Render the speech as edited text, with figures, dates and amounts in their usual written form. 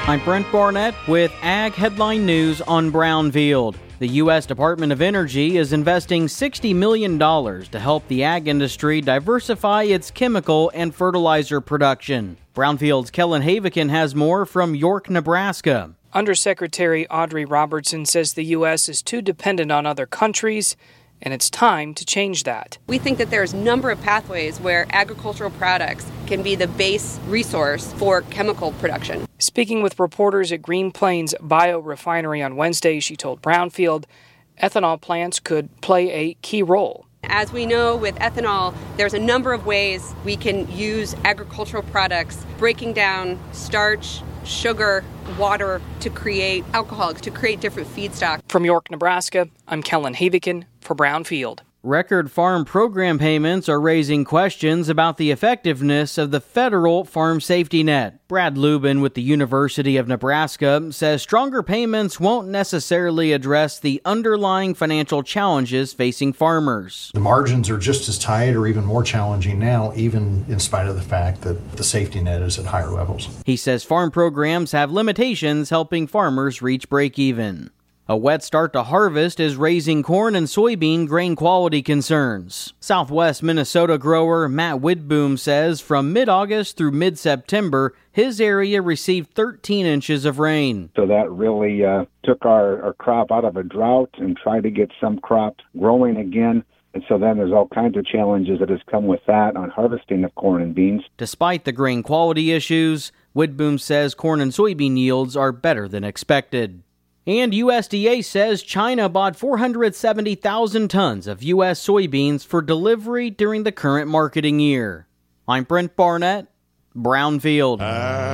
I'm Brent Barnett with Ag Headline News on Brownfield. The U.S. Department of Energy is investing $60 million to help the ag industry diversify its chemical and fertilizer production. Brownfield's Kellen Havikin has more from York, Nebraska. Undersecretary Audrey Robertson says the U.S. is too dependent on other countries, and it's time to change that. We think that there's a number of pathways where agricultural products can be the base resource for chemical production. Speaking with reporters at Green Plains Biorefinery on Wednesday, she told Brownfield ethanol plants could play a key role. As we know with ethanol, there's a number of ways we can use agricultural products, breaking down starch, sugar, water to create alcoholics, to create different feedstock. From York, Nebraska, I'm Kellen Havikin for Brownfield. Record farm program payments are raising questions about the effectiveness of the federal farm safety net. Brad Lubin with the University of Nebraska says stronger payments won't necessarily address the underlying financial challenges facing farmers. The margins are just as tight or even more challenging now, even in spite of the fact that the safety net is at higher levels. He says farm programs have limitations helping farmers reach break even. A wet start to harvest is raising corn and soybean grain quality concerns. Southwest Minnesota grower Matt Widboom says from mid-August through mid-September, his area received 13 inches of rain. So that really took our crop out of a drought and tried to get some crops growing again. And so then there's all kinds of challenges that has come with that on harvesting of corn and beans. Despite the grain quality issues, Widboom says corn and soybean yields are better than expected. And USDA says China bought 470,000 tons of U.S. soybeans for delivery during the current marketing year. I'm Brent Barnett, Brownfield.